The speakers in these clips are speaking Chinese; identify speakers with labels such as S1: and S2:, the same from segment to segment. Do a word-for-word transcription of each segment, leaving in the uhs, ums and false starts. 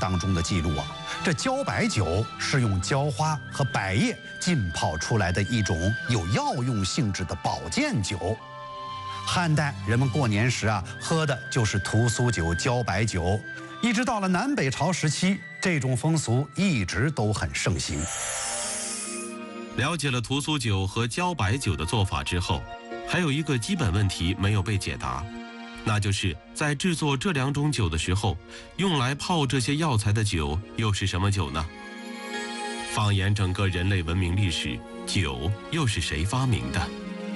S1: 当中的记录啊，这茭白酒是用椒花和百叶浸泡出来的一种有药用性质的保健酒。汉代人们过年时啊，喝的就是屠苏酒、茭白酒，一直到了南北朝时期，这种风俗一直都很盛行。
S2: 了解了屠苏酒和茭白酒的做法之后，还有一个基本问题没有被解答，那就是在制作这两种酒的时候，用来泡这些药材的酒又是什么酒呢？放眼整个人类文明历史，酒又是谁发明的？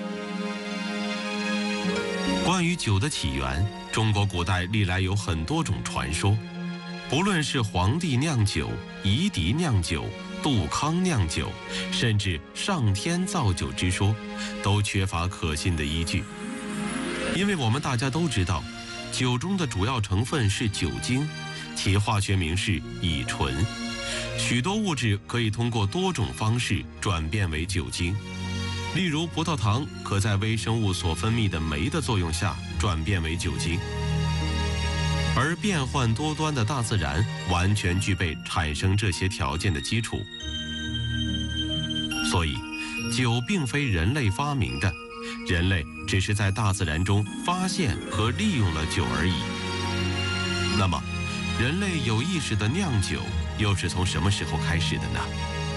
S2: 关于酒的起源，中国古代历来有很多种传说，不论是黄帝酿酒、夷狄酿酒、杜康酿酒，甚至上天造酒之说，都缺乏可信的依据。因为我们大家都知道，酒中的主要成分是酒精，其化学名是乙醇。许多物质可以通过多种方式转变为酒精，例如葡萄糖可在微生物所分泌的酶的作用下转变为酒精。而变幻多端的大自然完全具备产生这些条件的基础，所以酒并非人类发明的，人类只是在大自然中发现和利用了酒而已。那么，人类有意识的酿酒又是从什么时候开始的呢？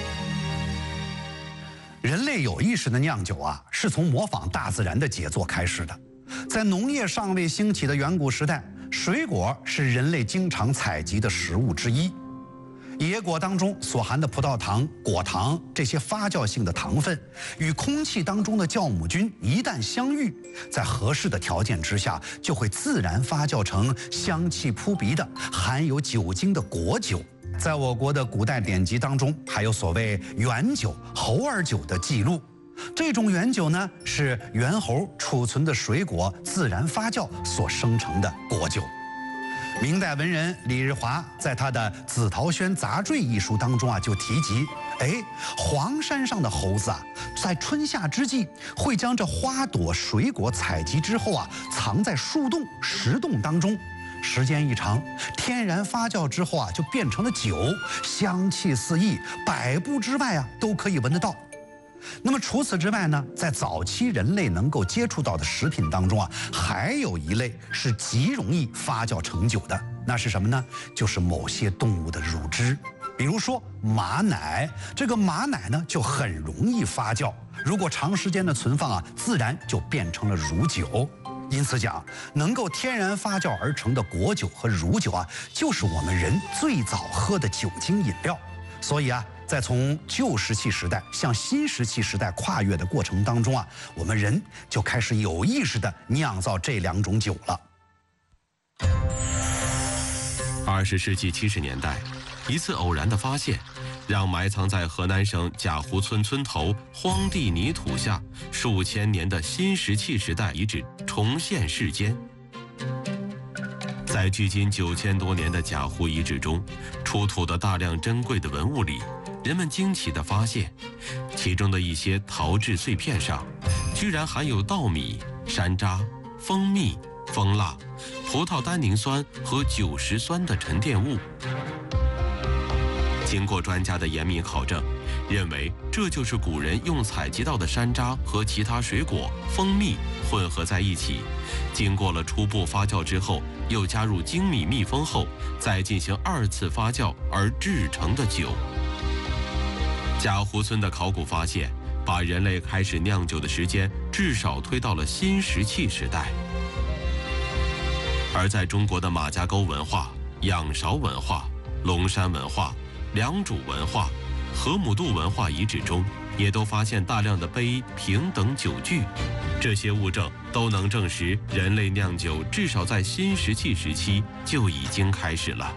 S1: 人类有意识的酿酒啊，是从模仿大自然的杰作开始的。在农业尚未兴起的远古时代，水果是人类经常采集的食物之一。野果当中所含的葡萄糖、果糖这些发酵性的糖分，与空气当中的酵母菌一旦相遇，在合适的条件之下，就会自然发酵成香气扑鼻的含有酒精的果酒。在我国的古代典籍当中，还有所谓原酒、猴儿酒的记录。这种原酒呢，是猿猴储存的水果自然发酵所生成的果酒。明代文人李日华在他的《紫桃轩杂坠》一书当中啊，就提及，哎，黄山上的猴子啊，在春夏之际会将这花朵、水果采集之后啊，藏在树洞、石洞当中。时间一长，天然发酵之后啊，就变成了酒，香气四溢，百步之外啊都可以闻得到。那么除此之外呢，在早期人类能够接触到的食品当中啊，还有一类是极容易发酵成酒的，那是什么呢？就是某些动物的乳汁。比如说马奶，这个马奶呢就很容易发酵，如果长时间的存放啊，自然就变成了乳酒。因此讲，能够天然发酵而成的果酒和乳酒啊，就是我们人最早喝的酒精饮料。所以啊，在从旧石器时代向新石器时代跨越的过程当中啊，我们人就开始有意识地酿造这两种酒了。
S2: 二十世纪七十年代，一次偶然的发现，让埋藏在河南省贾湖村村头荒地泥土下数千年的新石器时代遗址重现世间。在距今九千多年的贾湖遗址中，出土的大量珍贵的文物里，人们惊奇地发现，其中的一些陶制碎片上，居然含有稻米、山楂、蜂蜜、蜂蜡、葡萄单宁酸和酒石酸的沉淀物。经过专家的严密考证，认为这就是古人用采集到的山楂和其他水果、蜂蜜混合在一起，经过了初步发酵之后，又加入精米密封后，再进行二次发酵而制成的酒。贾湖村的考古发现，把人类开始酿酒的时间至少推到了新石器时代。而在中国的马家沟文化、仰韶文化、龙山文化、良渚文化、河姆渡文化遗址中，也都发现大量的杯、瓶等酒具。这些物证都能证实，人类酿酒至少在新石器时期就已经开始了。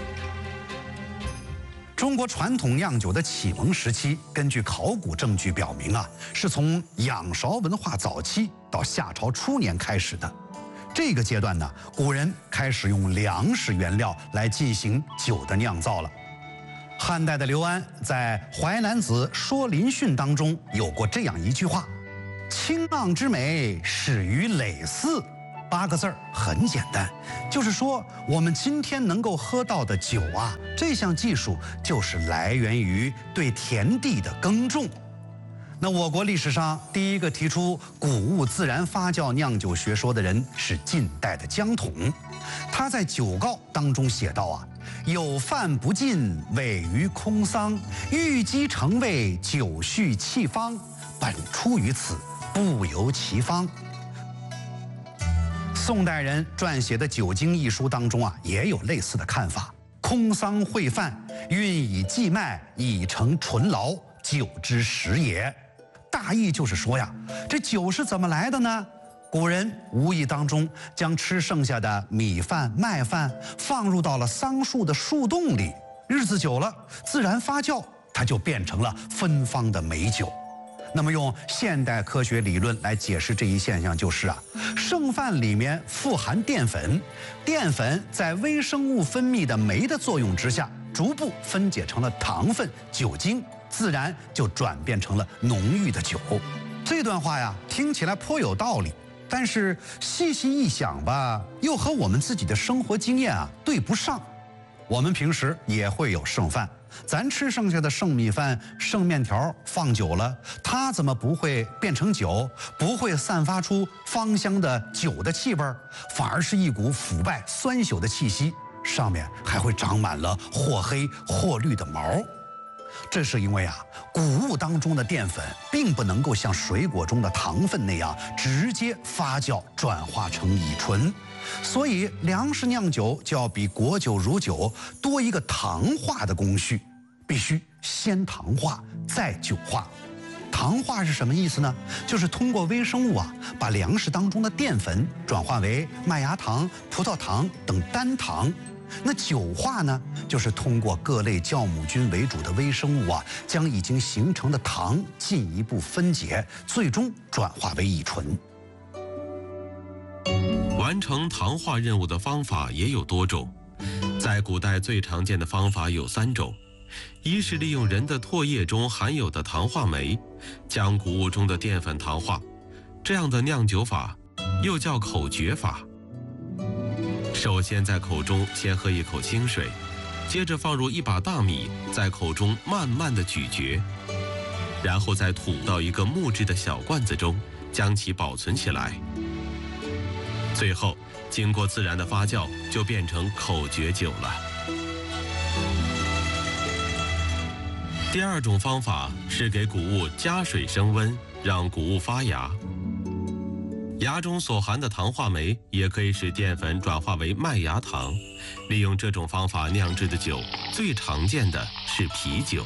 S1: 中国传统酿酒的启蒙时期，根据考古证据表明啊，是从仰韶文化早期到夏朝初年开始的。这个阶段呢，古人开始用粮食原料来进行酒的酿造了。汉代的刘安在《淮南子·说林训》当中有过这样一句话：“清盎之美始于耒耜。” 八个字儿很简单，就是说我们今天能够喝到的酒啊，这项技术就是来源于对田地的耕种。那我国历史上第一个提出谷物自然发酵酿酒学说的人是晋代的江统，他在《酒告》当中写道啊：“有饭不进，委于空桑；欲积成味，酒蓄气方。本出于此，不由其方。”宋代人撰写的《酒经》一书当中啊，也有类似的看法：“空桑烩饭，运以寄麦，以成醇醪，酒之食也。”大意就是说呀，这酒是怎么来的呢？古人无意当中将吃剩下的米饭、麦饭放入到了桑树的树洞里，日子久了，自然发酵，它就变成了芬芳的美酒。那么用现代科学理论来解释这一现象，就是啊，剩饭里面富含淀粉，淀粉在微生物分泌的酶的作用之下，逐步分解成了糖分、酒精，自然就转变成了浓郁的酒。这段话呀，听起来颇有道理，但是细细一想吧，又和我们自己的生活经验啊对不上。我们平时也会有剩饭，咱吃剩下的剩米饭、剩面条放久了，它怎么不会变成酒，不会散发出芳香的酒的气味，反而是一股腐败酸朽的气息，上面还会长满了或黑或绿的毛。这是因为啊，谷物当中的淀粉并不能够像水果中的糖分那样直接发酵转化成乙醇，所以粮食酿酒就要比果酒、乳酒多一个糖化的工序，必须先糖化再酒化。糖化是什么意思呢？就是通过微生物啊，把粮食当中的淀粉转化为麦芽糖、葡萄糖等单糖。那酒化呢，就是通过各类酵母菌为主的微生物啊，将已经形成的糖进一步分解，最终转化为乙醇。
S2: 完成糖化任务的方法也有多种，在古代最常见的方法有三种：一是利用人的唾液中含有的糖化酶，将谷物中的淀粉糖化，这样的酿酒法又叫口诀法。首先在口中先喝一口清水，接着放入一把大米，在口中慢慢的咀嚼，然后再吐到一个木质的小罐子中，将其保存起来。最后经过自然的发酵，就变成口诀酒了。第二种方法是给谷物加水升温，让谷物发芽。芽中所含的糖化酶也可以使淀粉转化为麦芽糖，利用这种方法酿制的酒，最常见的是啤酒。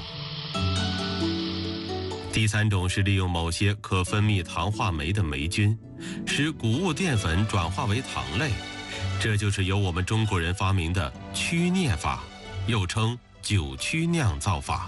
S2: 第三种是利用某些可分泌糖化酶的霉菌，使谷物淀粉转化为糖类，这就是由我们中国人发明的曲涅法，又称酒曲酿造法。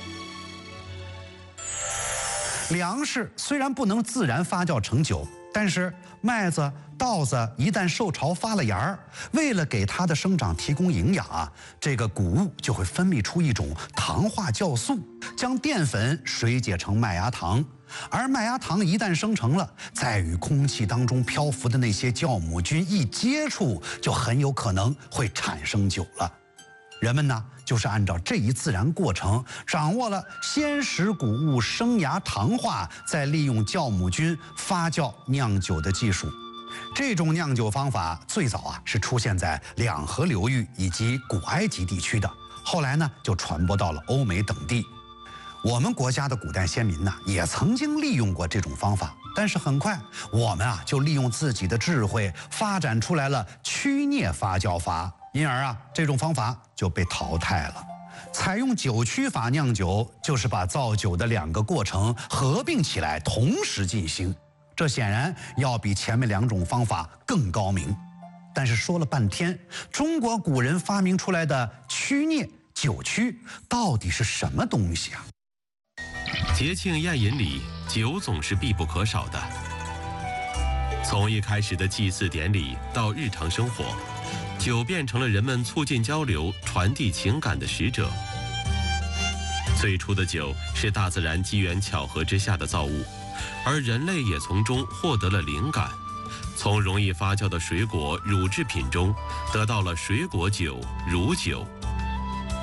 S1: 粮食虽然不能自然发酵成酒，但是麦子、稻子一旦受潮发了芽儿，为了给它的生长提供营养啊，这个谷物就会分泌出一种糖化酵素，将淀粉水解成麦芽糖。而麦芽糖一旦生成了，在与空气当中漂浮的那些酵母菌一接触，就很有可能会产生酒了。人们呢，就是按照这一自然过程，掌握了先使谷物生芽糖化，再利用酵母菌发酵酿酒的技术。这种酿酒方法最早啊是出现在两河流域以及古埃及地区的，后来呢就传播到了欧美等地。我们国家的古代先民呢，也曾经利用过这种方法，但是很快我们啊就利用自己的智慧，发展出来了曲涅发酵法。因而啊，这种方法就被淘汰了。采用酒曲法酿酒，就是把造酒的两个过程合并起来，同时进行。这显然要比前面两种方法更高明。但是说了半天，中国古人发明出来的曲涅酒曲到底是什么东西啊？
S2: 节庆宴饮里，酒总是必不可少的。从一开始的祭祀典礼到日常生活，酒变成了人们促进交流、传递情感的使者。最初的酒是大自然机缘巧合之下的造物，而人类也从中获得了灵感， 从容易发酵的水果乳制品中，得到了水果酒、乳酒、